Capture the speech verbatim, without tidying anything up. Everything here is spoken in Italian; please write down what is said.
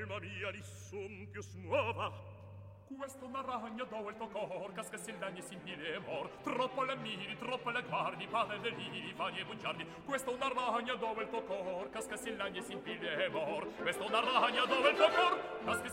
alma mia nessun più smuova. Questo una ragna dove il tuo cor casca si lagni si impile mor. Troppo le miri, troppo le guardi, padre deliri, fani e bugiardi. Questo una ragna dove il tuo cor casca si lagni si impile mor. Questo una ragna dove il tuo cor casca si